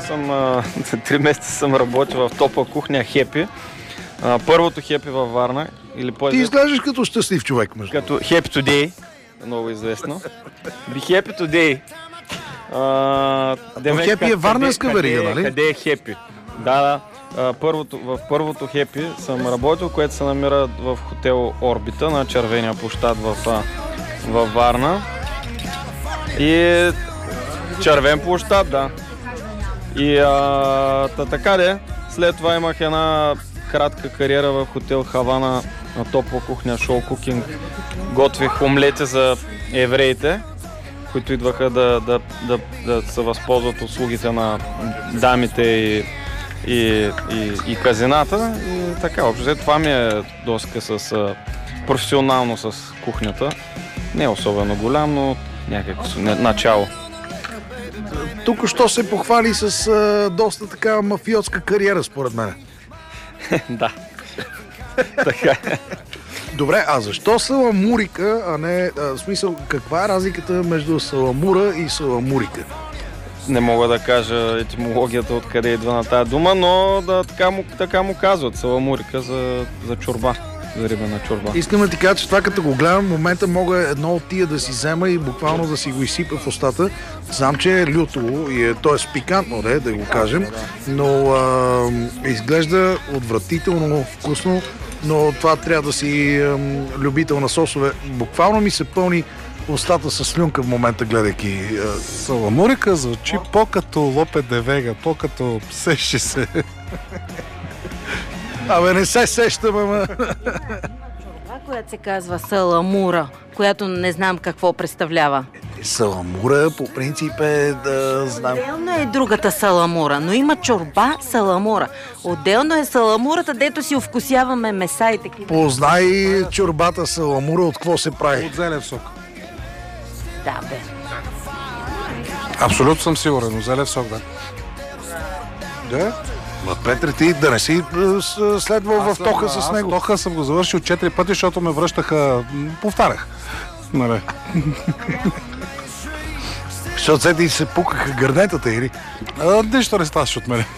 съм 3 месеца съм работил в топла кухня Хепи. Първото Хепи във Варна. Ти изглеждаш като щастлив човек. Като Happy Today, много известно. Be Happy Today. Хепи е варненска верига, нали? Къде е Хепи? Да. В първото Хепи съм работил, което се намира в хотел Орбита на Червения площад във Варна. И Червен площад, да. И така де. След това имах една кратка кариера в хотел Хавана на топла кухня, шоу кукинг. Готвих омлети за евреите, които идваха да се възползват услугите на дамите и казината. И така, общо това ми е доска професионално с кухнята. Не е особено голям, но някакво начало. Тук що се похвали с доста така мафиотска кариера, според мен. Да. Така. Добре, а защо саламурика, а не... В смисъл, каква е разликата между саламура и саламурика? Не мога да кажа етимологията откъде идва на тази дума, но така му казват. Саламурика за чорба, за рибена чорба. Искам да ти кажа, че това като го гледам, в момента мога едно от тия да си взема и буквално да си го изсипя в устата. Знам, че е люто и т.е. пикантно, да го кажем, но изглежда отвратително вкусно, но това трябва да си любител на сосове. Буквално ми се пълни устата с слюнка в момента, гледайки. Саламурика звучи по-като Лопе де Вега, по-като сещи се. Абе, не се сещам, ама... Това, която се казва саламура, която не знам какво представлява. Саламура, по принцип е да знам... Отделно е другата саламура, но има чорба саламура. Отделно е саламурата, дето си овкусяваме меса и такива. Познай чорбата саламура, от какво се прави? От зелен сок. Да, бе. Абсолютно съм сигурен, от зелен сок, да. Да? Ма, Петре, ти да не си следвал в тока с него. Аз тока съм го завършил 4 пъти, защото ме връщаха... Повтарях. Нали? Защото се ти се пукаха гърнетата, или? Нищо не ставаше от мене.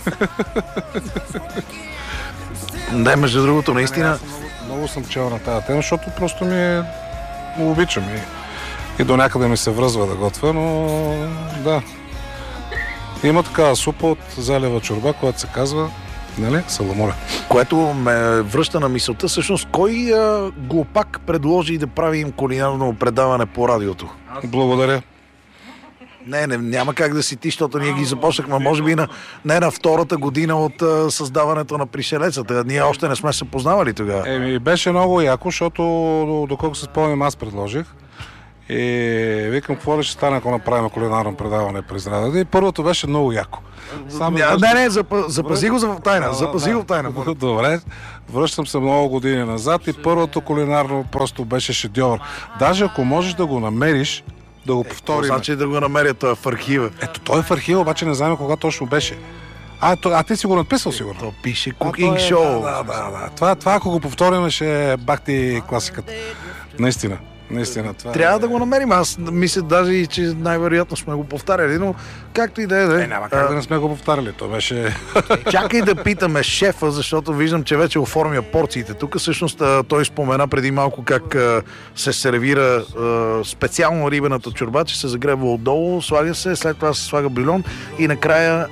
Да, между другото, наистина... Много съм чел на тази тема, защото просто ми обичам и до някъде ми се връзва да готвя, но да. Има такава супа от залева чорба, която се казва, нали, саламура. Което ме връща на мисълта, всъщност, кой глупак предложи да правим кулинарно предаване по радиото? Благодаря. Не, няма как да си ти, защото ние ги започнахме, може би не на втората година от създаването на Пришелецата. Ние още не сме се познавали тогава. Беше много яко, защото доколко се спомням, аз предложих. И викам, какво ли ще стане, ако направим кулинарно предаване през радиото. И първото беше много яко. Запази го в тайна. Запази го в тайна. Добре, връщам се много години назад и първото кулинарно просто беше шедьовър. Даже ако можеш да го намериш, да го повторим. Значи да го намеря, той е в архива. Ето, той е в архива, обаче не знаем кога точно беше. А ти си го написал, сигурно? То пише Cooking Show. Да. Това ако го повторим, ще е бахти класиката. Наистина, това трябва да го намерим. Аз мисля даже и, че най-вероятно сме го повтаряли, но както и да е. Няма как да не сме го повтаряли. То беше... Чакай да питаме шефа, защото виждам, че вече оформя порциите. Тук всъщност той спомена преди малко как се сервира специално рибената чорба, че се загрева отдолу, слага се, след това се слага бульон и накрая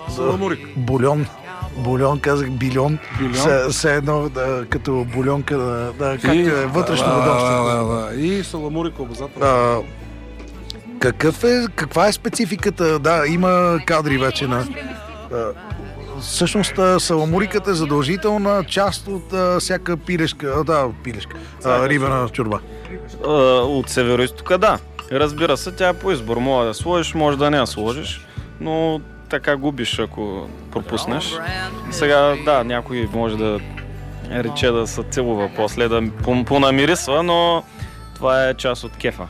бульон, казах билион. Все едно като бульонка, както е вътрешно ведомство. И саламурика обязателно. Каква е спецификата? Да, има кадри вече на... Всъщност саламуриката е задължителна част от всяка пилешка, рибена чорба. От североизтока, да. Разбира се, тя е по избор. Може да сложиш, може да не я сложиш, но така губиш, ако пропуснеш. Сега, да, някой може да рече да се целува после, да понамирисва, но това е част от кефа.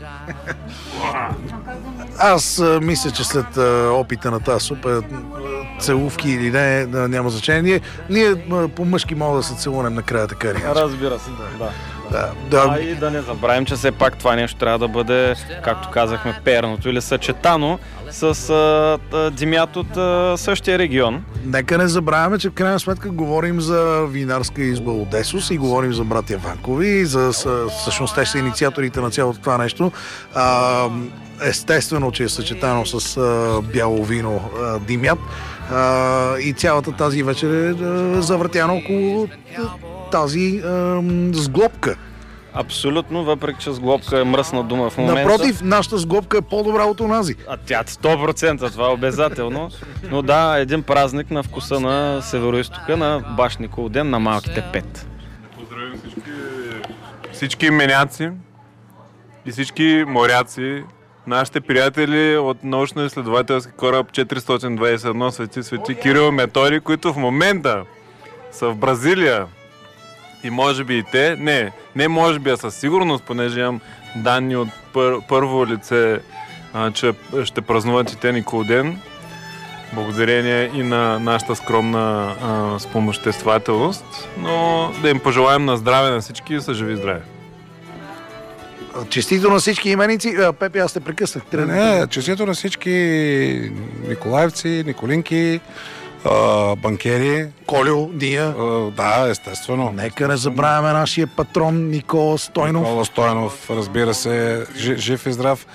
Аз мисля, че след опита на тази супа, целувки или не, няма значение. Ние по-мъжки мога да се целунем накрая, така ли? Разбира се, да. И да не забравим, че все пак това нещо трябва да бъде, както казахме, перното или съчетано с димят от същия регион. Нека не забравяме, че в крайна сметка говорим за винарска изба Одесос и говорим за братя Ванкови и всъщност те са инициаторите на цялото това нещо. Естествено, че е съчетано с бяло вино димят и цялата тази вечер е завъртяна около тази сглобка. Абсолютно, въпреки че сглобка е мръсна дума в момента. Напротив, нашата сглобка е по-добра от онази. А тя 100%, това е обязателно. Но да, един празник на вкуса на Североизтока, на баш Николден, на малките пет. Поздравим всички меняци и всички моряци, нашите приятели от научно-изследователски кораб 421 Свети Кирил и Методий, които в момента са в Бразилия. И може би и те, не може би, а със сигурност, понеже имам данни от първо лице, че ще празнуват и те Николден, благодарение и на нашата скромна спомоществователност, но да им пожелаем на здраве на всички и са живи и здрави. Честито на всички именици. Пепи, аз те прекъснах. Не, честито на всички николаевци, николинки, банкери. Колю, Дия. Да, естествено. Нека не забравяме нашия патрон Никола Стойнов. Никола Стойнов, разбира се, жив и здрав.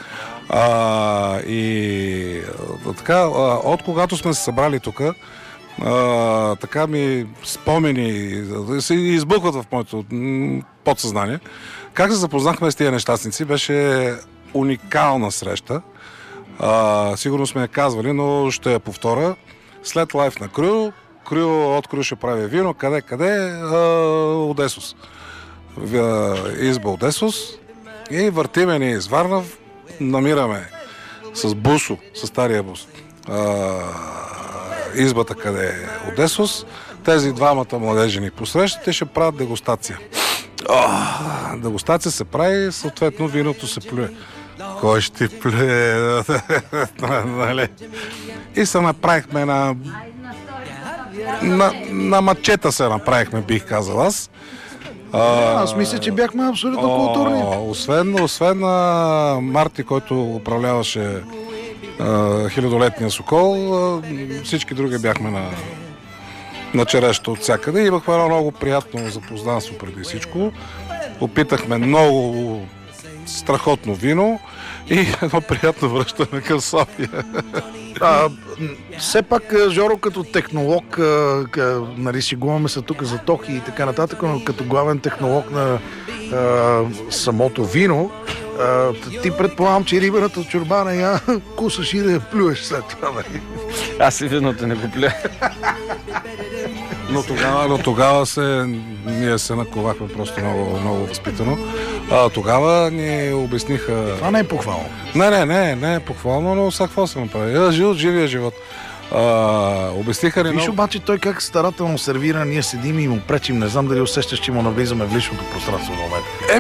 Така, от когато сме се събрали тук, така ми спомени се избухват в моето подсъзнание. Как се запознахме с тия нещастници, беше уникална среща. Сигурно сме я казвали, но ще я повторя. След лайф на Крю, от Крю ще прави вино. Къде? Одесос. Изба Одесос. И въртиме ни из Варна, намираме с бусо, с стария бус, избата къде е Одесос. Тези двамата младежи ни посрещат и ще правят дегустация. Дегустация се прави, съответно виното се плюе. Кой ще плюе? И се направихме на мачета се направихме, бих казал аз. Аз мисля, че бяхме абсолютно културни. Освен Марти, който управляваше хилядолетния Сокол, всички други бяхме на черешето от всякъде. Имахме едно много приятно запознанство преди всичко. Опитахме много страхотно вино и едно приятно връщане към София. Все пак, Жоро, като технолог, нали, шегуваме се тук за тохи и така нататък, но като главен технолог на самото вино, ти предполагам, че рибената чорба не я кусаш и да я плюеш след това, нали? Аз и виното не го плюя. Но тогава ние се наковахме просто много, много възпитано. Тогава ни обясниха... Това не е похвално. Не е похвално, но сега какво се направи? Живия живот. Обясниха ни Виж обаче той как старателно сервира, ние седим и му пречим, не знам дали усещаш, че му навлизаме в личното пространство на момента.